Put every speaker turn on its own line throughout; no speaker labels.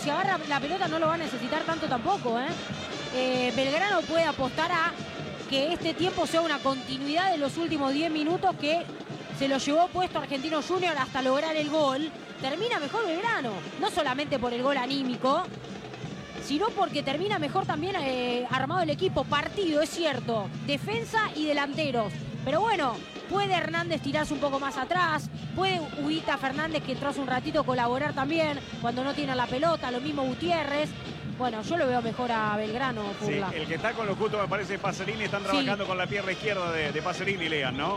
si agarra la pelota no lo va a necesitar tanto tampoco, Belgrano puede apostar a que este tiempo sea una continuidad de los últimos 10 minutos que se lo llevó puesto Argentinos Juniors hasta lograr el gol. Termina mejor Belgrano, no solamente por el gol anímico, sino porque termina mejor también armado el equipo. Partido, es cierto, defensa y delanteros. Pero bueno, puede Hernández tirarse un poco más atrás, puede Huguita Fernández, que entró hace un ratito, colaborar también cuando no tiene la pelota, lo mismo Gutiérrez. Bueno, yo lo veo mejor a Belgrano, Furla.
Sí, el que está con lo justo me parece Pacerini, están trabajando con la pierna izquierda de Pacerini, Lean, ¿no?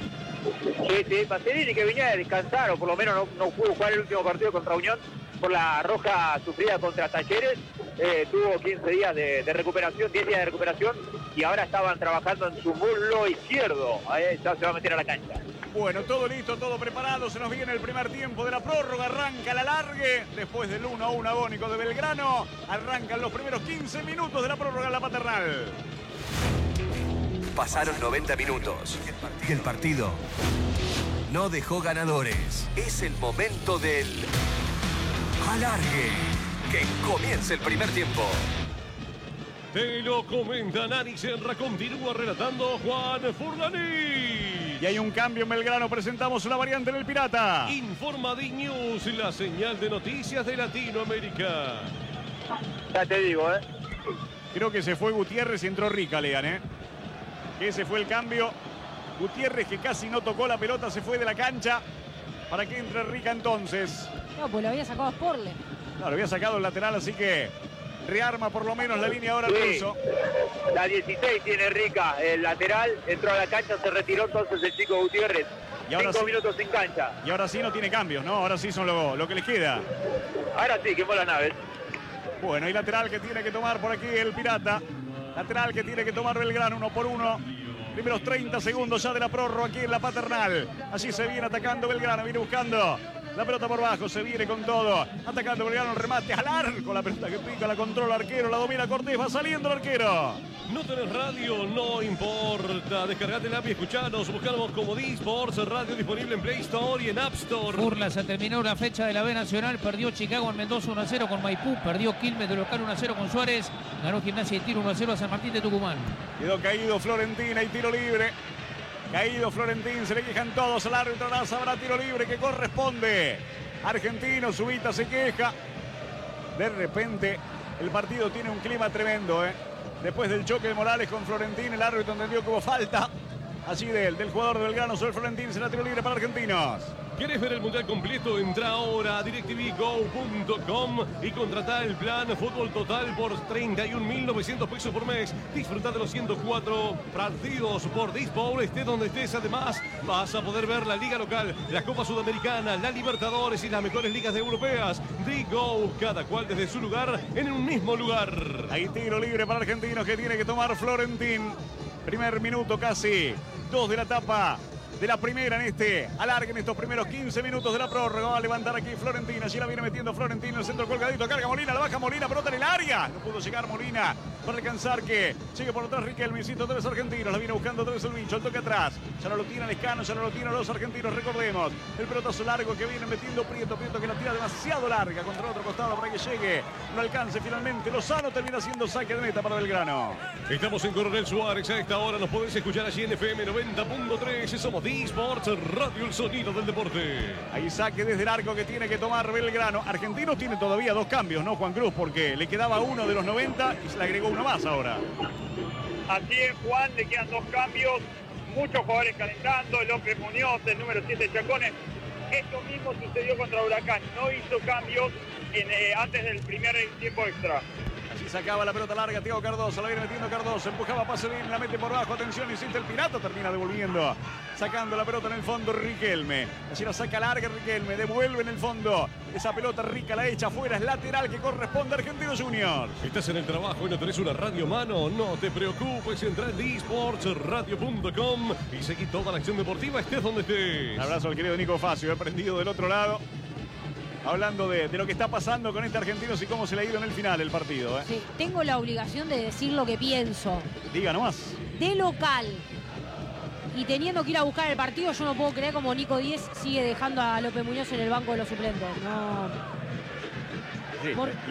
Sí, Pacerini, que venía de descansar, o por lo menos no pudo jugar el último partido contra Unión por la roja sufrida contra Talleres. Tuvo 15 días de recuperación, 10 días de recuperación, y ahora estaban trabajando en su muslo izquierdo. Ya se va a meter a la cancha.
Bueno, todo listo, todo preparado. Se nos viene el primer tiempo de la prórroga. Arranca el alargue. Después del 1-1 agónico de Belgrano, arrancan los primeros 15 minutos de la prórroga en la Paternal.
Pasaron 90 minutos y el partido no dejó ganadores. Es el momento del alargue. Que comience el primer tiempo.
Te lo comenta Nani Serra, continúa relatando Juan Furlani.
Y hay un cambio en Belgrano, presentamos una variante en el Pirata.
Informa D-News, la señal de noticias de Latinoamérica.
Ya te digo,
Creo que se fue Gutiérrez y entró Rica, Lean, Que ese fue el cambio. Gutiérrez, que casi no tocó la pelota, se fue de la cancha. Para que entre Rica entonces.
No, pues lo había sacado a Sporle.
No, lo había sacado el lateral, así que rearma por lo menos la línea ahora Russo.
La 16 tiene Rica, el lateral, entró a la cancha, se retiró entonces el chico Gutiérrez.
Y ahora
5
sí,
minutos sin cancha.
Y ahora sí no tiene cambios, ¿no? Ahora sí son lo que les queda.
Ahora sí, quemó las naves.
Bueno, y lateral que tiene que tomar por aquí el Pirata. Lateral que tiene que tomar Belgrano, 1 por 1. Primeros 30 segundos ya de la prórroga aquí en la Paternal. Allí se viene atacando Belgrano, viene buscando la pelota por bajo, se viene con todo. Atacando Belgrano, el remate al arco. La pelota que pica, la controla el arquero, la domina Cortés, va saliendo el arquero.
No tenés radio, no importa. Descargate el app y escuchanos. Buscamos como D-Sports Radio, disponible en Play Store y en App Store.
Burla, se terminó la fecha de la B Nacional. Perdió Chicago en Mendoza 1-0 con Maipú. Perdió Quilmes de local 1-0 con Suárez. Ganó Gimnasia y Tiro 1-0 a San Martín de Tucumán.
Quedó caído Florentina y tiro libre. Caído Florentín, se le quejan todos al árbitro. Ahora habrá tiro libre que corresponde. Argentino, Zubita se queja. De repente el partido tiene un clima tremendo, Después del choque de Morales con Florentín, el árbitro entendió que hubo falta allí del jugador de Belgrano sobre Florentín. Será tiro libre para Argentinos.
¿Quieres ver el mundial completo? Entra ahora a DirecTVGo.com y contrata el plan Fútbol Total por 31.900 pesos por mes. Disfruta de los 104 partidos por Dispol, estés donde estés. Además, vas a poder ver la Liga Local, la Copa Sudamericana, la Libertadores y las mejores ligas europeas. Go, cada cual desde su lugar, en un mismo lugar.
Hay tiro libre para Argentinos que tiene que tomar Florentín. Primer minuto casi, 2 de la etapa de la primera en este alargue, en estos primeros 15 minutos de la prórroga. Va a levantar aquí Florentina. Allí la viene metiendo Florentina, el centro colgadito. Carga Molina, la baja Molina, pelota en el área. No pudo llegar Molina para alcanzar que sigue por atrás Riquelme. Insisto, 3 argentinos. La viene buscando 3 el bicho. El toque atrás. Ya no lo tiran Lescano, ya no lo tiran los argentinos. Recordemos el pelotazo largo que viene metiendo Prieto. Prieto que la tira demasiado larga contra el otro costado para que llegue. No alcance finalmente. Lozano termina siendo saque de meta para Belgrano.
Estamos en Coronel Suárez. A esta hora nos podés escuchar allí en FM 90.3. Somos D-Sports Radio, el sonido del deporte.
Ahí saque desde el arco que tiene que tomar Belgrano. Argentinos tiene todavía 2 cambios, ¿no, Juan Cruz? Porque le quedaba uno de los 90 y se le agregó uno más ahora.
Así es, Juan, le quedan 2 cambios. Muchos jugadores calentando. López Muñoz, el número 7 Chacones. Esto mismo sucedió contra Huracán. No hizo cambios antes del primer tiempo extra.
Así sacaba la pelota larga Thiago Cardoso, la viene metiendo Cardoso, empujaba Pacerini, la mete por bajo, atención, insiste el Pirata, termina devolviendo, sacando la pelota en el fondo Riquelme. Así la saca larga Riquelme, devuelve en el fondo, esa pelota Rica la echa afuera, es lateral que corresponde a Argentinos Juniors.
¿Estás en el trabajo y no tenés una radio a mano? No te preocupes, entra en dsportsradio.com y seguí toda la acción deportiva, estés donde estés.
Un abrazo al querido Nico Facio, he prendido del otro lado. Hablando de lo que está pasando con este Argentinos y cómo se le ha ido en el final el partido.
Sí, tengo la obligación de decir lo que pienso.
Diga nomás.
De local. Y teniendo que ir a buscar el partido, yo no puedo creer como Nico Díez sigue dejando a López Muñoz en el banco de los suplentes. No.
Sí,